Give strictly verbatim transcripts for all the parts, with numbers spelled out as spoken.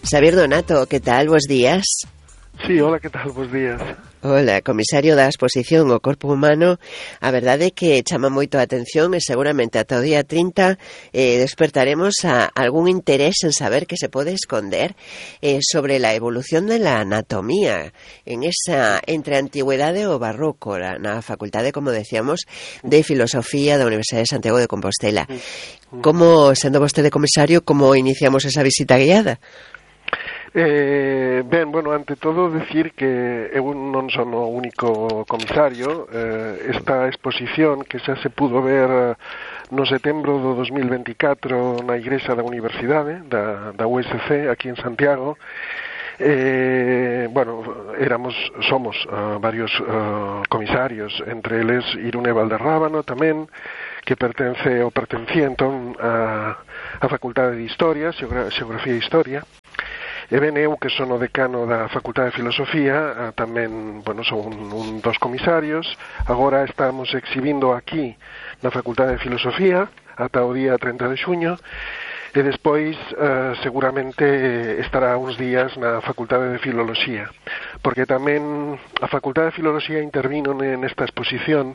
Xavier Donato, que tal? Bos días. Sí, hola, que tal? Bos días. Hola, comisario da exposición O Corpo Humano. A verdade é que chama moito a atención e seguramente ata o día trinta eh, despertaremos a algún interés en saber que se pode esconder eh, sobre la evolución de la anatomía en esa entre a antigüedade e o barroco na facultade, como decíamos, de Filosofía da Universidade de Santiago de Compostela. Como, sendo vostede comisario, como iniciamos esa visita guiada? Eh, ben, bueno, ante todo decir que eu non son o único comisario. Eh, esta exposición que xa se pudo ver no setembro do dos mil veinticatro na igrexa da Universidade da, da U S C aquí en Santiago. Eh, bueno, éramos, somos uh, varios uh, comisarios, entre eles Irune Valderrábano tamén, que pertence ou pertencía entón a, a Facultade de Historia, Xeografía e Historia. E ben, eu que son o decano da Facultade de Filosofía, tamén, bueno, son un, un dos comisarios. Agora estamos exhibindo aquí na Facultade de Filosofía ata o día trinta de xuño, e despois uh, seguramente estará uns días na Facultade de Filoloxía, porque tamén a Facultade de Filoloxía intervino nesta exposición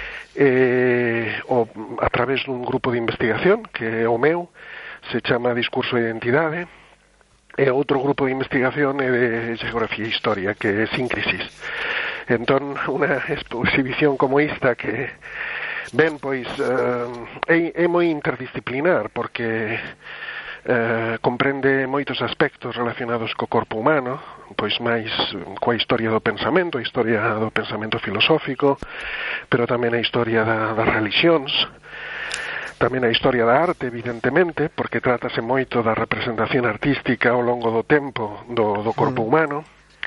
eh, o, a través dun grupo de investigación que é o meu, se chama Discurso e Identidade, e outro grupo de investigación é de Xeografía e Historia, que é Síncrisis. Entón, unha exposición como esta que, ben, pois, uh, é, é moi interdisciplinar, porque uh, comprende moitos aspectos relacionados co corpo humano, pois máis coa historia do pensamento, a historia do pensamento filosófico, pero tamén a historia da, das religións, tamén a historia da arte, evidentemente, porque trátase moito da representación artística ao longo do tempo do, do corpo humano,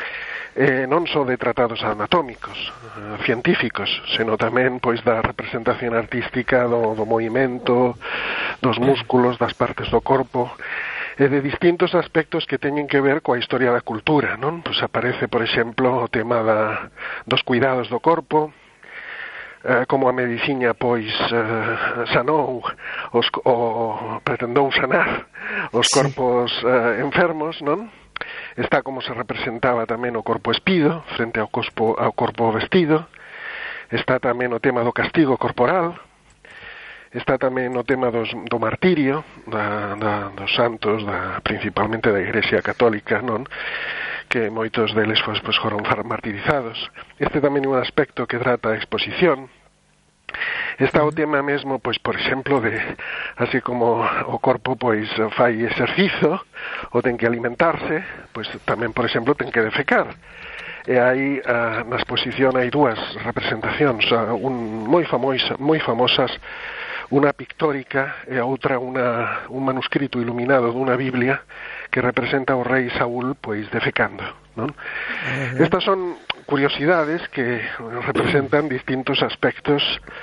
eh, non só de tratados anatómicos, eh, científicos, senón tamén pois da representación artística do, do movimento, dos músculos, das partes do corpo, e de distintos aspectos que teñen que ver coa historia da cultura, non? Pois aparece, por exemplo, o tema da, dos cuidados do corpo, como a medicina pois uh, sanou os, o pretendou sanar os corpos uh, enfermos, non? Está como se representaba tamén o corpo espido frente ao corpo, ao corpo vestido. Está tamén o tema do castigo corporal. Está tamén o tema dos, do martirio da, da, dos santos, da, principalmente da Igrexa Católica, non? Que moitos deles pues, pues, foron martirizados. Este tamén é un aspecto que trata a exposición. Está o tema mesmo, pois, por exemplo, de así como o corpo pois fai exercizo ou ten que alimentarse, pois tamén, por exemplo, ten que defecar. E aí uh, na exposición hai dúas representacións, uh, un moi famosa, moi famosas, unha pictórica e a outra una, un manuscrito iluminado dunha Biblia que representa ao rei Saúl pois defecando, non? Uh-huh. Estas son curiosidades que representan distintos aspectos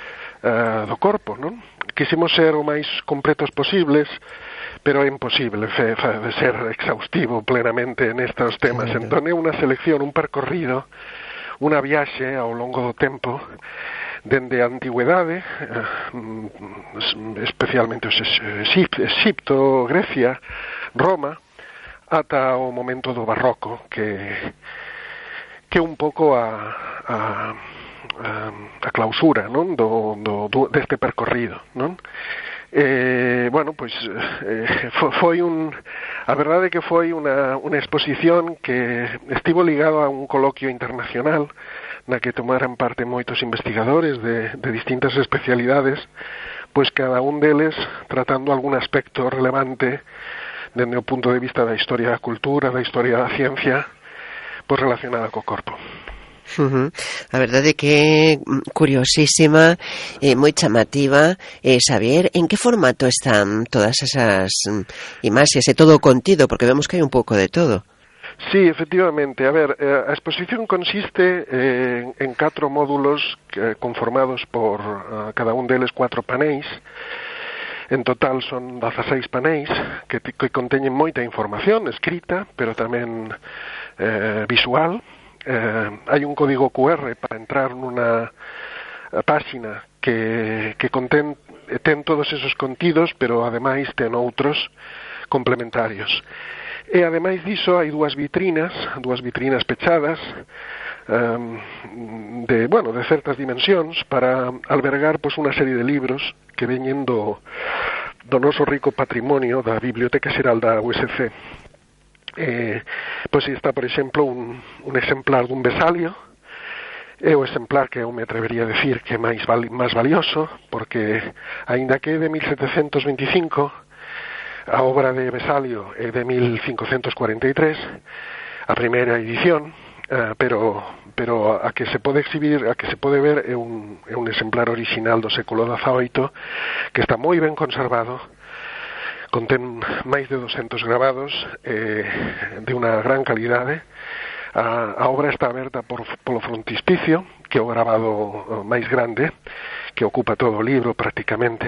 uh, do corpo, non? Quisimos ser o máis completos posibles, pero é imposible fe, fe, de ser exhaustivo plenamente nestes temas. Uh-huh. Entón é unha selección, un percorrido, unha viaxe ao longo do tempo, dende a antigüedade, especialmente Exipto, Grecia, Roma, ata o momento do barroco, que que un pouco a, a, a, a clausura, non? Do, do, do, deste percorrido, non? Eh, bueno, pois eh, foi un a verdade é que foi unha, unha exposición que estivo ligado a un coloquio internacional na que tomaran parte moitos investigadores de, de distintas especialidades, pois cada un deles tratando algún aspecto relevante dende o punto de vista da historia da cultura, da historia da ciencia, pois relacionada co corpo. Uh-huh. A verdade é que é curiosísima, eh, moi chamativa. eh, Xavier, en que formato están todas esas imaxes e todo o contido? Porque vemos que hai un pouco de todo. Sí, efectivamente. A ver, a exposición consiste eh, en catro módulos eh, conformados por uh, cada un deles cuatro panéis. En total son dezaseis panéis que, que conteñen moita información escrita, pero tamén eh, visual. Eh, hai un código cu erre para entrar nunha páxina que, que contén, ten todos esos contidos, pero ademais ten outros complementarios. E ademais diso hai dúas vitrinas, dúas vitrinas pechadas, um, de, bueno, de certas dimensións para albergar pois unha serie de libros que veñen do, do noso rico patrimonio da Biblioteca Xeral da U S C. Eh, pois está, por exemplo, un, un exemplar dun Vesalio, é o exemplar que eu me atrevería a decir que é máis, vali, máis valioso, porque, aínda que é de mil setecentos veinticinco, a obra de Vesalio é de mil cincocentos cuarenta e tres, a primeira edición, uh, pero, pero a que se pode exhibir, a que se pode ver é un, é un exemplar original do século dezaoito, que está moi ben conservado, contén máis de doscientos grabados eh, de unha gran calidade. A, a obra está aberta por, polo frontispicio, que é o grabado máis grande, que ocupa todo o libro prácticamente.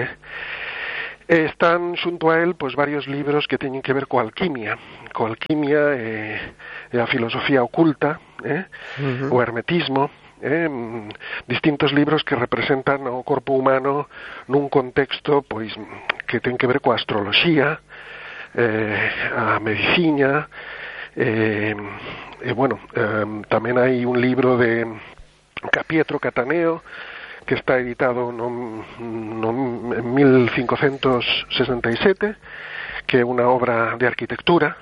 E están xunto a él pois varios libros que teñen que ver coa alquimia, coa alquimia e, e a filosofía oculta, eh, uh-huh. o hermetismo, eh, distintos libros que representan o corpo humano nun contexto pois que ten que ver coa astroloxía, eh, a medicina, eh, e bueno, eh, tamén hai un libro de Pietro Cataneo que está editado no, no, en mil cincocentos sesenta e sete, que é unha obra de arquitectura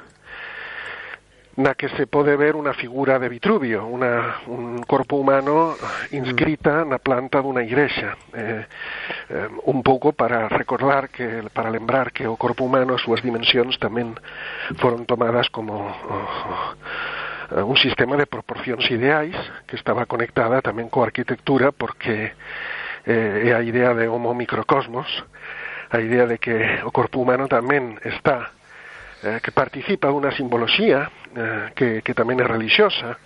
na que se pode ver unha figura de Vitruvio, una, un corpo humano inscrita na planta dunha igrexa, eh, eh, un pouco para recordar, que para lembrar que o corpo humano, as súas dimensións tamén foron tomadas como oh, un sistema de proporcións ideais que estaba conectada tamén coa arquitectura, porque eh, é a idea de homo microcosmos, a idea de que o corpo humano tamén está eh, que participa dunha simboloxía eh, que, que tamén é religiosa,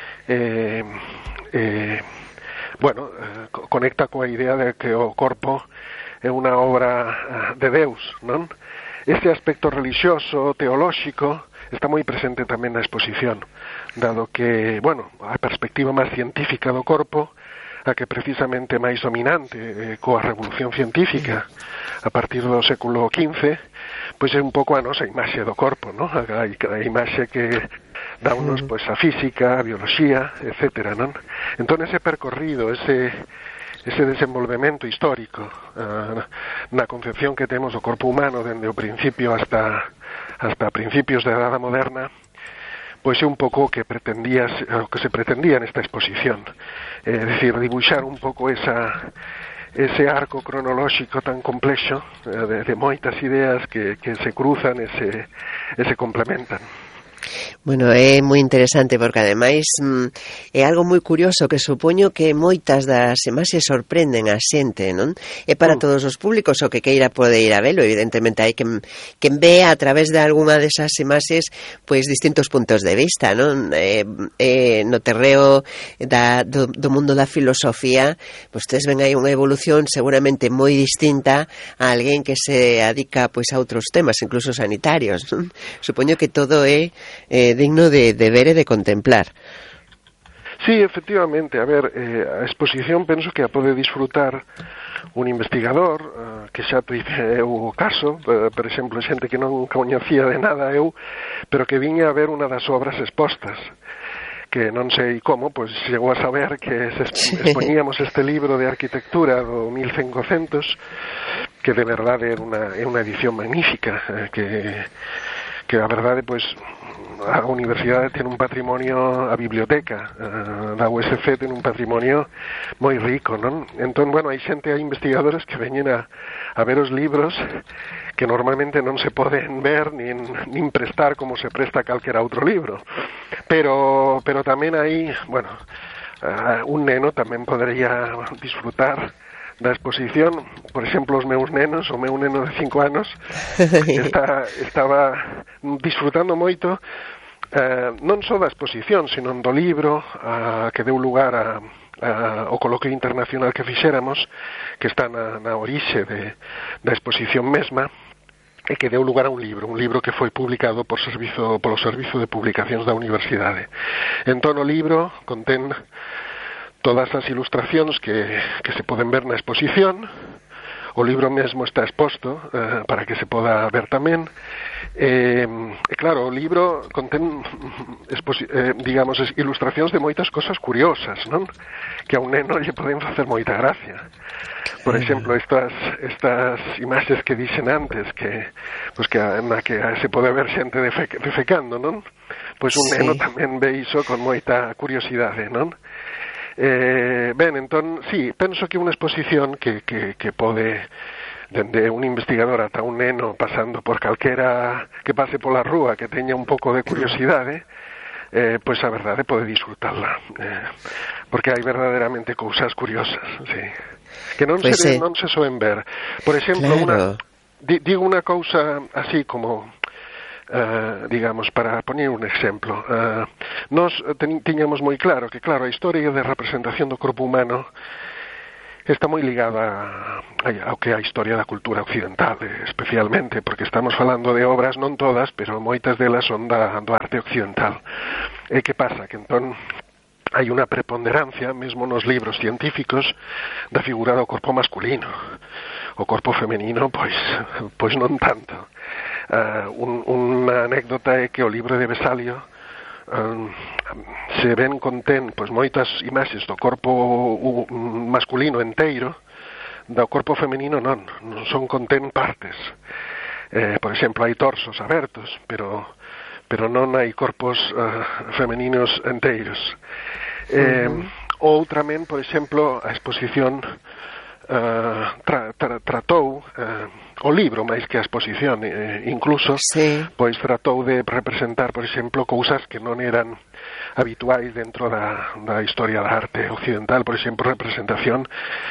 eh, eh, bueno, eh, conecta coa idea de que o corpo é unha obra de Deus, non? Este aspecto religioso, teolóxico, está moi presente tamén na exposición, dado que, bueno, a perspectiva máis científica do corpo, a que precisamente máis dominante eh, coa revolución científica a partir do século quince, pois é un pouco a nosa imaxe do corpo, non? A, a, a imaxe que dá unos, pois, a física, a biología, etcétera, non? Entón, ese percorrido, ese ese desenvolvemento histórico uh, na concepción que temos do corpo humano dende o principio hasta hasta principios da Edade Moderna, pois é un pouco o que pretendía, o que se pretendía nesta exposición, é eh, dicir, dibuixar un pouco esa ese arco cronolóxico tan complexo eh, de, de moitas ideas que, que se cruzan e se, e se complementan. Bueno, é moi interesante porque ademais mm, é algo moi curioso que supoño que moitas das imaxes sorprenden a xente, non? É para mm. todos os públicos o que queira pode ir a velo, evidentemente hai quen, quen ve a través de algunha desas imaxes pois distintos puntos de vista, non? Eh, eh, no terreo da, do, do mundo da filosofía, vostedes ven aí unha evolución seguramente moi distinta a alguén que se adica pois a outros temas, incluso sanitarios, non? Supoño que todo é Eh, digno de, de ver e de contemplar. Sí, efectivamente, a ver, eh, a exposición penso que a pode disfrutar un investigador, eh, que xa tive o caso, eh, por exemplo, xente que non coñecía de nada eu, pero que viña a ver unha das obras expostas, que non sei como, pois chegou a saber que se expoñíamos este libro de arquitectura do mil cincocentos, que de verdade é unha, é unha edición magnífica, eh, que, que a verdade, pois, a universidade ten un patrimonio, a biblioteca uh, da U S C ten un patrimonio moi rico, non? Entón, bueno, hai xente, hai investigadores que veñen a, a ver os libros que normalmente non se poden ver nin, nin prestar como se presta calquera outro libro, pero, pero tamén hai, bueno, uh, un neno tamén podería disfrutar da exposición. Por exemplo, os meus nenos, o meu neno de cinco anos está, estaba disfrutando moito eh, non só da exposición, sino do libro a, que deu lugar a, a, ao coloquio internacional que fixéramos, que está na, na orixe de, da exposición mesma, e que deu lugar a un libro, un libro que foi publicado por servizo, polo Servizo de Publicacións da Universidade. Entón, o libro contén todas as ilustracións que, que se poden ver na exposición, o libro mesmo está exposto uh, para que se poda ver tamén. E, e claro, o libro contén, eh, digamos, ilustracións de moitas cosas curiosas, non? Que a un neno lle poden facer moita gracia. Por exemplo, estas estas imaxes que dixen antes, que pues que na que se pode ver xente defecando, non? Pois un sí. neno tamén ve iso con moita curiosidade, non? Eh, ben, entón, sí, penso que unha exposición que, que, que pode, dende un investigador ata un neno, pasando por calquera que pase pola rúa, que teña un pouco de curiosidade, eh, pois a verdade pode disfrutarla, eh, porque hai verdadeiramente cousas curiosas, sí, que non, pues se, sí. non se soen ver. Por exemplo, claro. una, di, digo unha cousa así como... Uh, digamos, para poñer un exemplo, uh, nós ten, tiñamos moi claro que, claro, a historia de representación do corpo humano está moi ligada a, ao que é a historia da cultura occidental, especialmente, porque estamos falando de obras, non todas, pero moitas delas son da, do arte occidental. E que pasa? Que entón hai unha preponderancia, mesmo nos libros científicos, da figura do corpo masculino. O corpo femenino, pois, pois non tanto. Uh, un, unha anécdota é que o libro de Vesalio um, se ven contén pois, moitas imaxes do corpo uh, masculino enteiro, do corpo femenino non, non son contén partes. Eh, por exemplo, hai torsos abertos, pero, pero non hai corpos uh, femeninos enteiros. Eh, uh-huh. Outramente, por exemplo, a exposición Uh, tra, tra, tratou uh, o libro máis que a exposición eh, incluso, sí. pois tratou de representar, por exemplo, cousas que non eran habituais dentro da, da historia da arte occidental, por exemplo, representación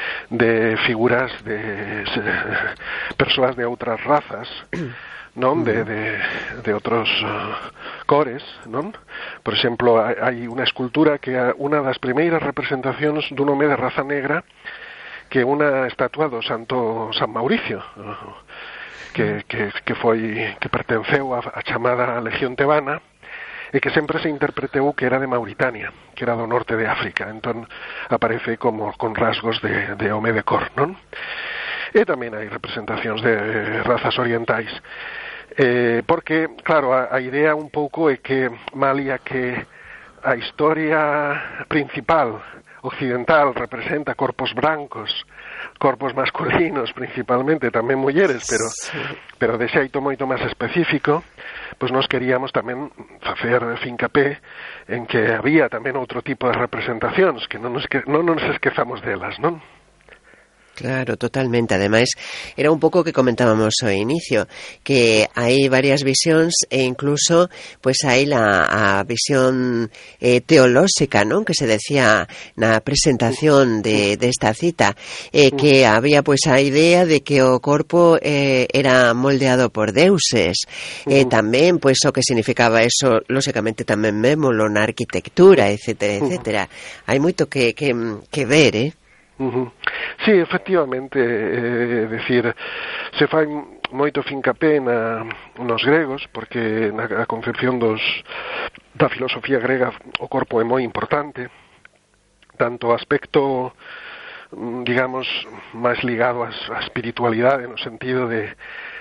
de figuras de se, persoas de outras razas, non? De, de, de outros uh, cores, non? Por exemplo, hai unha escultura que é unha das primeiras representacións dun home de raza negra, que unha estatua do Santo San Mauricio, que, que, que foi que pertenceu a, a chamada Legión Tebana, e que sempre se interpretou que era de Mauritania, que era do norte de África. Entón aparece como con rasgos de, de home de cor, non? E tamén hai representacións de razas orientais. Eh, porque, claro, a, a idea un pouco é que malia que a historia principal occidental representa corpos brancos, corpos masculinos principalmente, tamén mulleres, pero sí. pero de xeito moito máis específico, pois nós queríamos tamén facer fincapé en que había tamén outro tipo de representacións, que non nos, que, non nos esquezamos delas, non? Claro, totalmente. Ademais, era un pouco o que comentábamos ao inicio, que hai varias visións e incluso pois hai la, a visión eh, teolóxica, non? Que se decía na presentación de, de esta cita, eh, que había pois a idea de que o corpo eh, era moldeado por deuses. Eh, tamén, pois, o que significaba eso, lóxicamente tamén vémolo na arquitectura, etcétera, etcétera. Hai moito que, que, que ver, eh? Uh-huh. Sí, efectivamente, é eh, decir, se fai moito fincapé na, nos gregos, porque na a concepción dos, da filosofía grega o corpo é moi importante, tanto o aspecto, digamos, máis ligado á, á espiritualidade, no sentido de,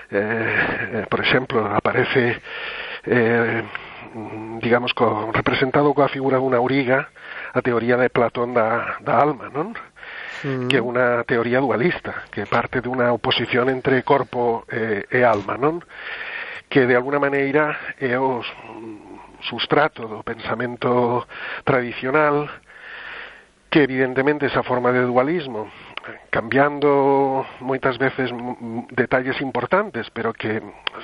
eh, por exemplo, aparece, eh, digamos, co, representado coa figura dunha auriga, a teoría de Platón da, da alma, non? Que é unha teoría dualista, que parte dunha oposición entre corpo e, e alma, non? Que de alguna maneira é o sustrato do pensamento tradicional, que evidentemente esa forma de dualismo, cambiando moitas veces detalles importantes, pero que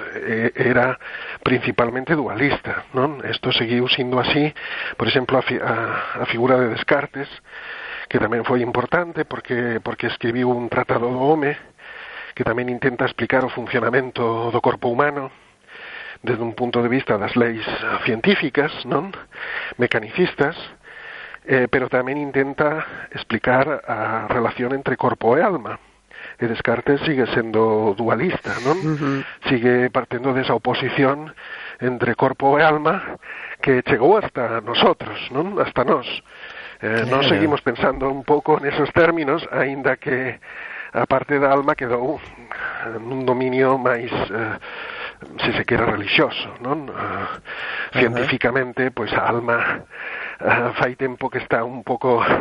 era principalmente dualista, non? Isto seguiu sindo así, por exemplo, a, fi, a, a figura de Descartes, que tamén foi importante porque porque escribiu un tratado do home que tamén intenta explicar o funcionamento do corpo humano desde un punto de vista das leis científicas, non? Mecanicistas, eh, pero tamén intenta explicar a relación entre corpo e alma. E Descartes sigue sendo dualista, non? Uh-huh. Sigue partendo desa oposición entre corpo e alma que chegou hasta nosotros, non? Hasta nós. Eh, claro. Nós seguimos pensando un pouco nesos términos, aínda que a parte da alma quedou nun dominio máis, eh, se se quere, religioso, non? Uh, científicamente, pois a alma uh, fai tempo que está un pouco, uh,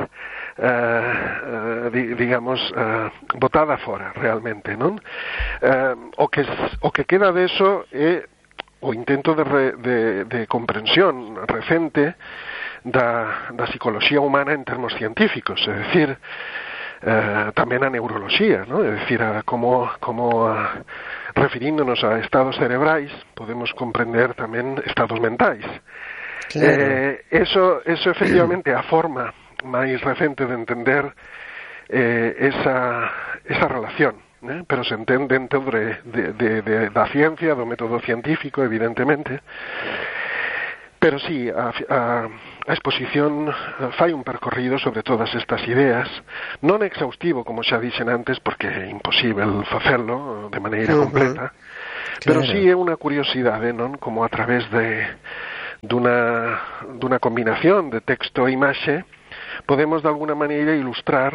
uh, di, digamos, uh, botada fora, realmente, non? Uh, o que o que queda deso é o intento de, re, de, de comprensión recente da, da psicoloxía humana en termos científicos, é dicir, Uh, tamén a neuroloxía, ¿no? É dicir, a como, como a, referíndonos a estados cerebrais podemos comprender tamén estados mentais. Claro. Eh, eso, eso efectivamente a forma máis recente de entender eh, esa, esa relación, ¿eh? Pero se entende dentro de, de, de, de, da ciencia, do método científico, evidentemente. Pero sí, a, a, a exposición fai un percorrido sobre todas estas ideas, non exhaustivo, como xa dixen antes, porque é imposible facelo de maneira completa, uh-huh. Pero claro. Sí é unha curiosidade, non? Como a través de dunha, dunha combinación de texto e imaxe podemos de alguna maneira ilustrar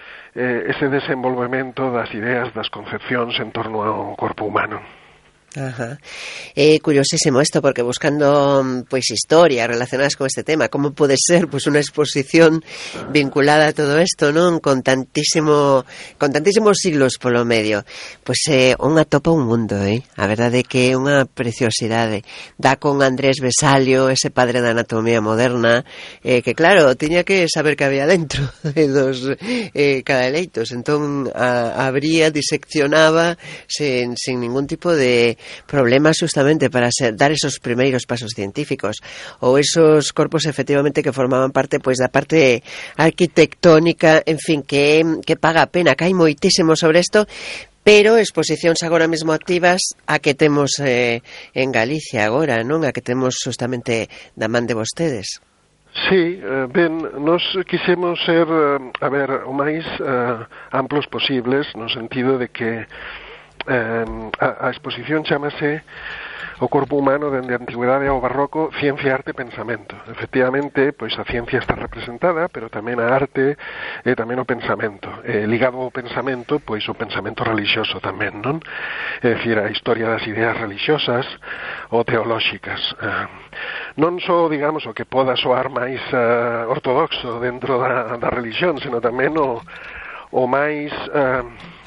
eh, ese desenvolvemento das ideas, das concepcións en torno ao corpo humano. Ajá. Eh, curiosísimo esto, porque buscando pues historias relacionadas con este tema, ¿cómo puede ser pues una exposición vinculada a todo esto, non? Con tantísimo, con tantísimos siglos polo medio. Pues eh, un atopa un mundo, eh? A verdade é que é unha preciosidade. Dá con Andrés Vesalio, ese padre da anatomía moderna, eh, que claro, tiña que saber que había dentro de dos eh, cadeleitos. Entón, a, abría, diseccionaba sin, sin ningún tipo de problemas justamente para ser, dar esos primeiros pasos científicos ou esos corpos efectivamente que formaban parte pois da parte arquitectónica, en fin, que, que paga a pena, que hai moitísimo sobre isto, pero exposicións agora mesmo activas a que temos eh, en Galicia agora, non? A que temos justamente da man de vostedes. Sí, eh, ben, nos quixemos ser, a ver, o máis eh, amplos posibles, no sentido de que Eh, a, a exposición chamase O corpo humano dende a antigüedade ao barroco, ciencia, arte, pensamento. Efectivamente, pois a ciencia está representada, pero tamén a arte e tamén o pensamento. Eh, ligado ao pensamento, pois o pensamento religioso tamén, non? É dicir, a historia das ideas religiosas ou teolóxicas. Eh, non só, digamos, o que poda soar máis uh, ortodoxo dentro da, da religión, sino tamén o, o máis Uh,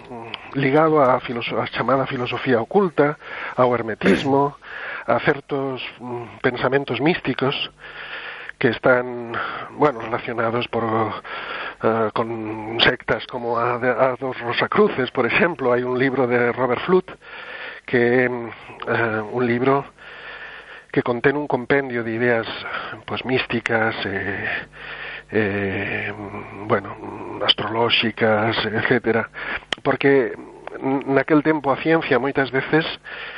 ligado á filoso- a chamada filosofía oculta, ao hermetismo, a certos mm, pensamentos místicos que están, bueno, relacionados por uh, con sectas como a, de, a dos Rosacruces, por exemplo. Hai un libro de Robert Fludd que é uh, un libro que contén un compendio de ideas pues místicas e Eh, bueno, astrolóxicas, etcétera, porque naquel tempo a ciencia moitas veces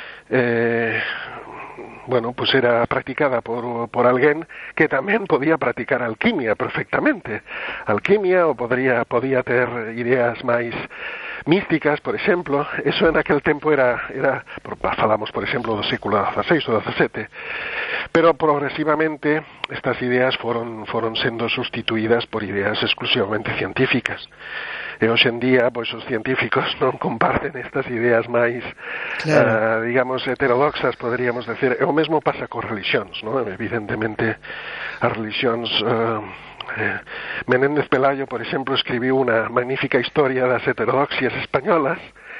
eh, bueno, pues era practicada por, por alguén que tamén podía practicar alquimia perfectamente. Alquimia, ou podría, podía ter ideas máis místicas, por exemplo. Eso en aquel tempo era, era falamos, por exemplo, do século dieciséis ou diecisiete, pero progresivamente estas ideas foron, foron sendo sustituídas por ideas exclusivamente científicas. E hoxe en día, pois, os científicos non comparten estas ideas máis, claro. uh, digamos, heterodoxas, poderíamos decir. E o mesmo pasa cos religións, non? Evidentemente, as religións... Uh, eh, Menéndez Pelayo, por exemplo, escribiu unha magnífica historia das heterodoxias españolas,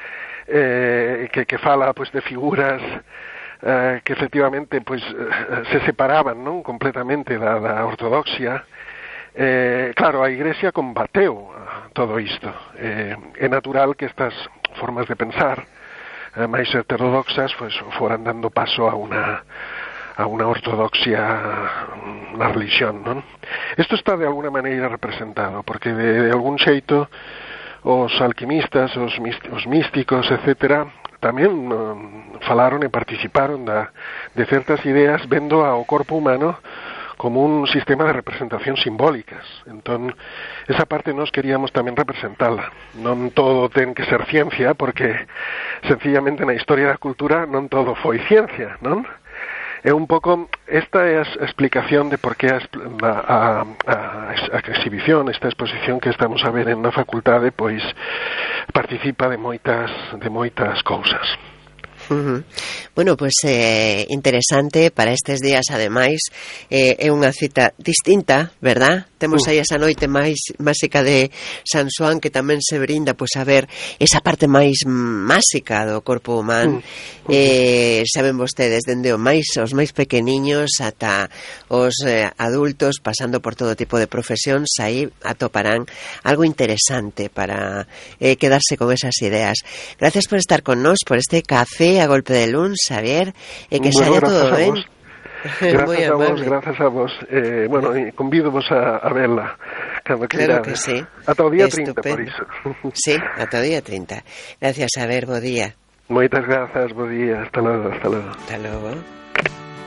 eh, que, que fala, pois, de figuras uh, que efectivamente, pois, uh, se separaban, non? Completamente da, da ortodoxia. Eh, claro, a Igrexa combateu todo isto. Eh, é natural que estas formas de pensar eh, máis heterodoxas pues, foran dando paso a unha a unha ortodoxia na religión, non? Isto está de alguna maneira representado, porque de, de algún xeito os alquimistas, os, os místicos, etcétera, tamén um, falaron e participaron da, de certas ideas vendo ao corpo humano como un sistema de representación simbólicas. Entón, esa parte nós queríamos tamén representala. Non todo ten que ser ciencia, porque sencillamente na historia da cultura non todo foi ciencia, non? É un pouco, esta é a explicación de por que a, a, a, a exhibición, esta exposición que estamos a ver en na facultade, pois participa de moitas de moitas cousas. Uh-huh. Bueno, pois pues, eh, interesante para estes días, ademais, eh, é unha cita distinta, verdad? Temos aí esa noite máis máxica de San Xoán, que tamén se brinda pois, a ver esa parte máis máxica do corpo humano. Uh-huh. eh, saben vostedes, dende o máis, os máis pequeniños ata os eh, adultos, pasando por todo tipo de profesións, aí atoparán algo interesante para eh, quedarse con esas ideas. Gracias por estar con nós, por este café a golpe de luns, Xavier, e que bueno, saia todo ben. Gracias a vos, gracias a vos. Eh, bueno, convídovos a, a verla cando claro que sí. Ata o día trinta, por iso. Sí, ata o día trinta. Gracias, a ver, bo día. Moitas grazas, bo día. Hasta logo, hasta logo. Hasta logo.